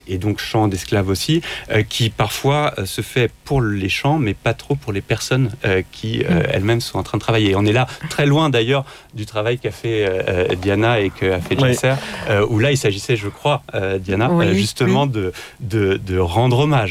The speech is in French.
et donc chant d'esclaves aussi, qui parfois se fait pour les chants, mais pas trop pour les personnes qui elles-mêmes sont en train de travailler. On est là très loin d'ailleurs du travail qu'a fait Diana et qu'a fait Djasser, où là il s'agissait, je crois, Diana, justement de rendre hommage.